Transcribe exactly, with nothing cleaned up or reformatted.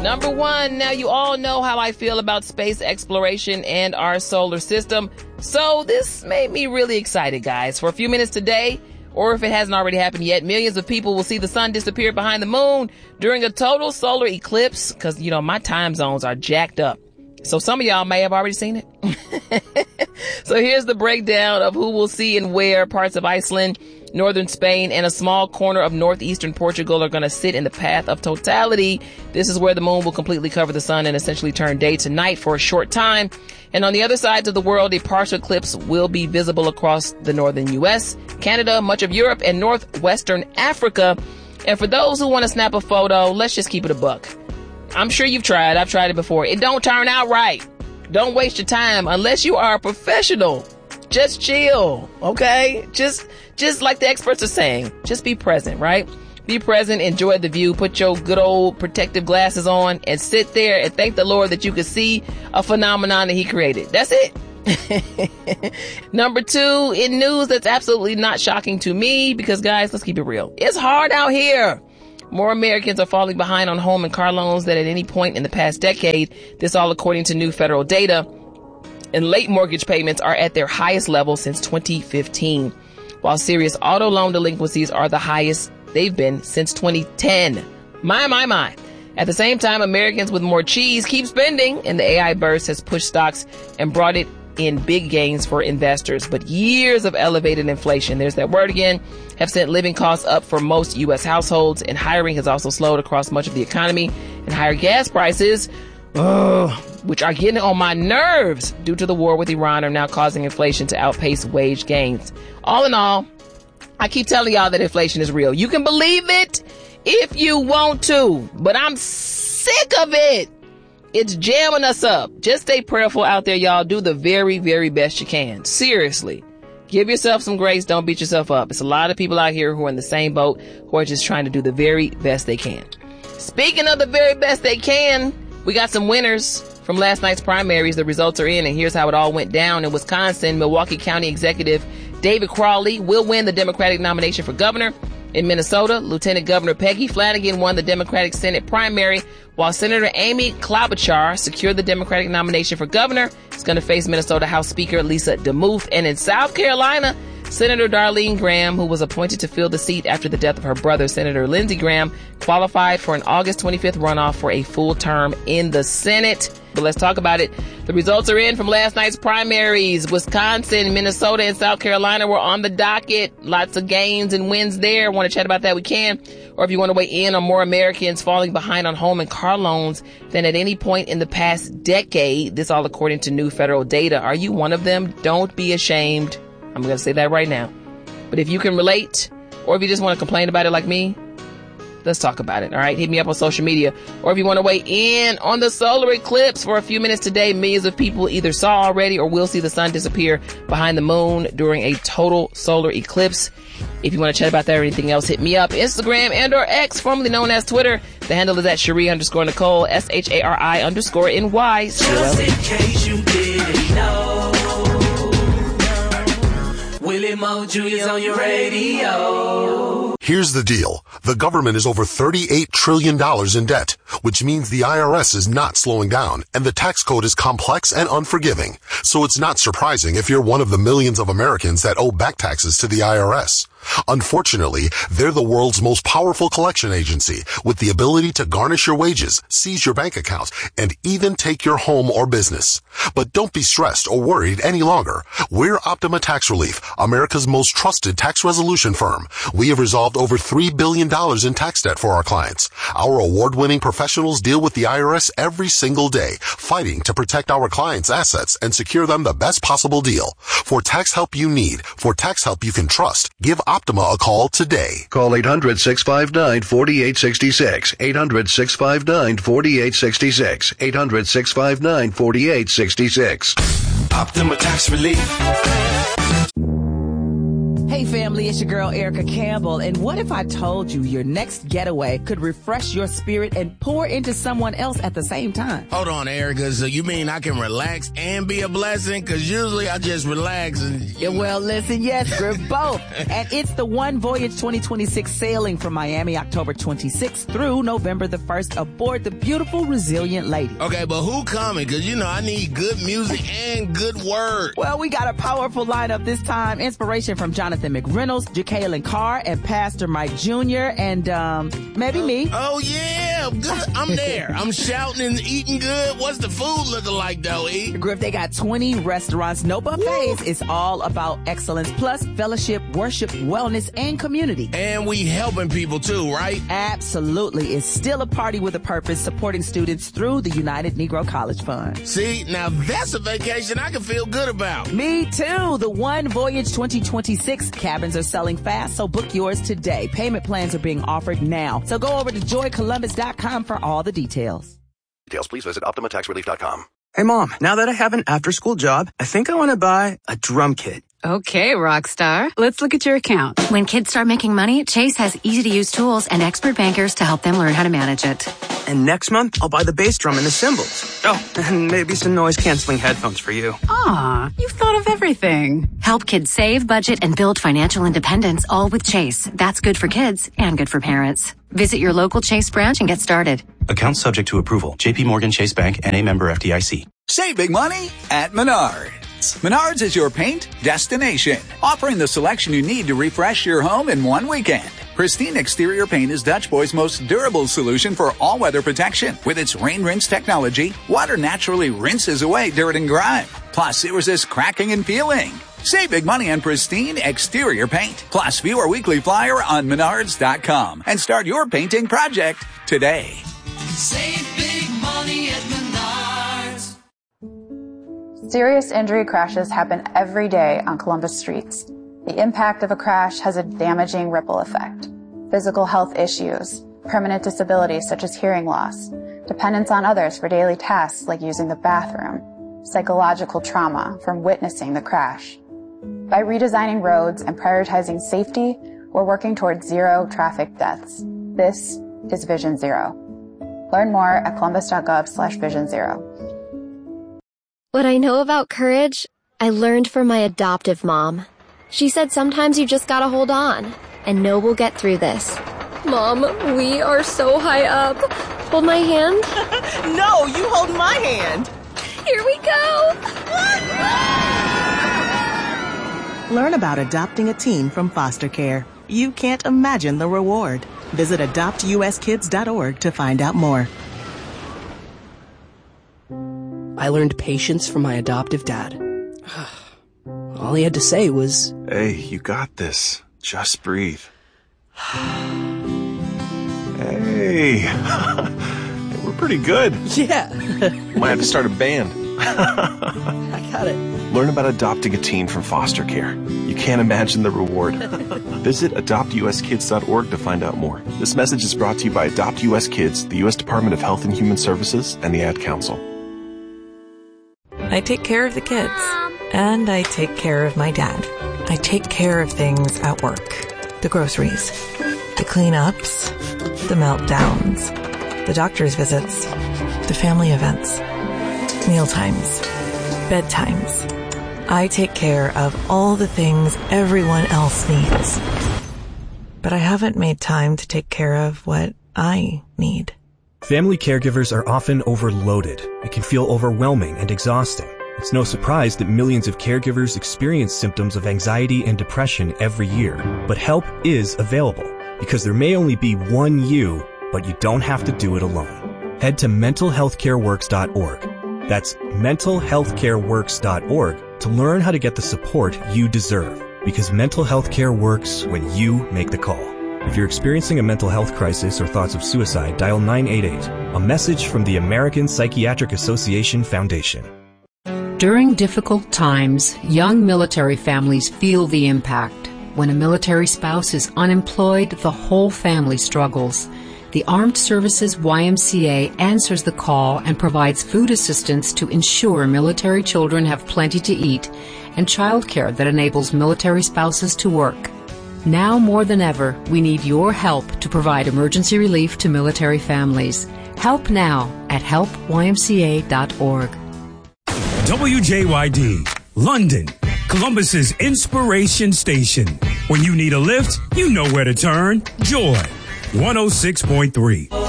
Number one, now you all know how I feel about space exploration and our solar system. So this made me really excited, guys. For a few minutes today, or if it hasn't already happened yet, millions of people will see the sun disappear behind the moon during a total solar eclipse. Cause, you know, my time zones are jacked up. So some of y'all may have already seen it. So here's the breakdown of who will see and where. Parts of Iceland, northern Spain, and a small corner of northeastern Portugal are going to sit in the path of totality. This is where the moon will completely cover the sun and essentially turn day to night for a short time. And on the other sides of the world, a partial eclipse will be visible across the northern U S, Canada, much of Europe, and northwestern Africa. And for those who want to snap a photo, let's just keep it a buck. I'm sure you've tried. I've tried it before. It don't turn out right. Don't waste your time unless you are a professional. Just chill, okay? Just, just like the experts are saying, just be present, right? Be present, enjoy the view, put your good old protective glasses on, and sit there and thank the Lord that you could see a phenomenon that he created. That's it. Number two, in news that's absolutely not shocking to me, because guys, let's keep it real. It's hard out here. More Americans are falling behind on home and car loans than at any point in the past decade. This all according to new federal data. And late mortgage payments are at their highest level since twenty fifteen, while serious auto loan delinquencies are the highest they've been since twenty ten. My, my, my. At the same time, Americans with more cheese keep spending, and the A I burst has pushed stocks and brought it in big gains for investors. But years of elevated inflation, there's that word again, have sent living costs up for most U S households, and hiring has also slowed across much of the economy, and higher gas prices, ugh, which are getting on my nerves due to the war with Iran, are now causing inflation to outpace wage gains. All in all, I keep telling y'all that inflation is real. You can believe it if you want to, but I'm sick of it. It's jamming us up. Just stay prayerful out there, y'all. Do the very, very best you can. Seriously. Give yourself some grace. Don't beat yourself up. It's a lot of people out here who are in the same boat, who are just trying to do the very best they can. Speaking of the very best they can, we got some winners from last night's primaries. The results are in, and here's how it all went down. In Wisconsin, Milwaukee County Executive David Crowley will win the Democratic nomination for governor. In Minnesota, Lieutenant Governor Peggy Flanagan won the Democratic Senate primary, while Senator Amy Klobuchar secured the Democratic nomination for governor. She's going to face Minnesota House Speaker Lisa DeMuth. And in South Carolina, Senator Darlene Graham, who was appointed to fill the seat after the death of her brother, Senator Lindsey Graham, qualified for an August twenty-fifth runoff for a full term in the Senate. But let's talk about it. The results are in from last night's primaries. Wisconsin, Minnesota, and South Carolina were on the docket. Lots of gains and wins there. Want to chat about that? We can. Or if you want to weigh in on more Americans falling behind on home and car loans than at any point in the past decade. This all according to new federal data. Are you one of them? Don't be ashamed. I'm going to say that right now. But if you can relate, or if you just want to complain about it like me, let's talk about it. All right. Hit me up on social media. Or if you want to weigh in on the solar eclipse for a few minutes today, millions of people either saw already or will see the sun disappear behind the moon during a total solar eclipse. If you want to chat about that or anything else, hit me up. Instagram and or X, formerly known as Twitter. The handle is at Shari underscore Nicole, S H A R I underscore N Y. Just in case you didn't know, Willie Mo Junior's on your radio. Here's the deal. The government is over thirty-eight trillion dollars in debt, which means the I R S is not slowing down, and the tax code is complex and unforgiving. So it's not surprising if you're one of the millions of Americans that owe back taxes to the I R S. Unfortunately, they're the world's most powerful collection agency, with the ability to garnish your wages, seize your bank account, and even take your home or business. But don't be stressed or worried any longer. We're Optima Tax Relief, America's most trusted tax resolution firm. We have resolved over three billion dollars in tax debt for our clients. Our award-winning professionals deal with the I R S every single day, fighting to protect our clients' assets and secure them the best possible deal. For tax help you need, for tax help you can trust, give Optima a call today. Call eight hundred, six five nine, four eight six six. eight hundred, six five nine, four eight six six. eight hundred, six five nine, four eight six six. Optima Tax Relief. Hey family, it's your girl Erica Campbell, and what if I told you your next getaway could refresh your spirit and pour into someone else at the same time? Hold on, Erica, so you mean I can relax and be a blessing? Because usually I just relax and... Yeah, well, listen, yes, we're both. And it's the One Voyage twenty twenty-six sailing from Miami October twenty-sixth through November the first aboard the beautiful Resilient Lady. Okay, but who coming? Because, you know, I need good music and good word. Well, we got a powerful lineup this time. Inspiration from Jonathan McReynolds, Jacqueline Carr, and Pastor Mike Junior, and um, maybe me. Oh, yeah. Good. I'm there. I'm shouting and eating good. What's the food looking like, though, E? Griff, they got twenty restaurants, no buffets. Woo. It's all about excellence, plus fellowship, worship, wellness, and community. And we helping people, too, right? Absolutely. It's still a party with a purpose, supporting students through the United Negro College Fund. See, now that's a vacation I can feel good about. Me, too. The One Voyage twenty twenty-six cabins are selling fast, so book yours today. Payment plans are being offered now. So go over to joy columbus dot com for all the details. Details, please visit optima tax relief dot com. Hey, Mom, now that I have an after-school job, I think I want to buy a drum kit. Okay, Rockstar. Let's look at your account. When kids start making money, Chase has easy-to-use tools and expert bankers to help them learn how to manage it. And next month, I'll buy the bass drum and the cymbals. Oh, and maybe some noise-canceling headphones for you. Aw, you've thought of everything. Help kids save, budget, and build financial independence, all with Chase. That's good for kids and good for parents. Visit your local Chase branch and get started. Account subject to approval. J P Morgan Chase Bank N A member F D I C. Save big money at Menards. Menards is your paint destination, offering the selection you need to refresh your home in one weekend. Pristine Exterior Paint is Dutch Boy's most durable solution for all-weather protection. With its rain rinse technology, water naturally rinses away dirt and grime. Plus, it resists cracking and peeling. Save big money on Pristine Exterior Paint. Plus, view our weekly flyer on menards dot com and start your painting project today. Save big money at Menards. Serious injury crashes happen every day on Columbus streets. The impact of a crash has a damaging ripple effect. Physical health issues, permanent disabilities such as hearing loss, dependence on others for daily tasks like using the bathroom, psychological trauma from witnessing the crash. By redesigning roads and prioritizing safety, we're working towards zero traffic deaths. This is Vision Zero. Learn more at columbus.gov slash vision zero. What I know about courage, I learned from my adoptive mom. She said sometimes you just gotta hold on and know we'll get through this. Mom, we are so high up. Hold my hand. No, you hold my hand. Here we go. Learn about adopting a teen from foster care. You can't imagine the reward. Visit adopt U S kids dot org to find out more. I learned patience from my adoptive dad. All he had to say was, "Hey, you got this. Just breathe." Hey, we're pretty good. Yeah. Might have to start a band. I got it. Learn about adopting a teen from foster care. You can't imagine the reward. Visit adopt U S kids dot org to find out more. This message is brought to you by Adopt U S Kids, the U S Department of Health and Human Services, and the Ad Council. I take care of the kids, and I take care of my dad. I take care of things at work. The groceries, the cleanups, the meltdowns, the doctor's visits, the family events, mealtimes, bedtimes. I take care of all the things everyone else needs. But I haven't made time to take care of what I need. Family caregivers are often overloaded. It can feel overwhelming and exhausting. It's no surprise that millions of caregivers experience symptoms of anxiety and depression every year. But help is available, because there may only be one you, but you don't have to do it alone. Head to mental health care works dot org. That's mental health care works dot org to learn how to get the support you deserve, because mental health care works when you make the call. If you're experiencing a mental health crisis or thoughts of suicide, dial nine eight eight, a message from the American Psychiatric Association Foundation. During difficult times, young military families feel the impact. When a military spouse is unemployed, the whole family struggles. The Armed Services Y M C A answers the call and provides food assistance to ensure military children have plenty to eat and childcare that enables military spouses to work. Now more than ever, we need your help to provide emergency relief to military families. Help now at help y m c a dot org. W J Y D, London, Columbus's inspiration station. When you need a lift, you know where to turn. Joy, one oh six point three.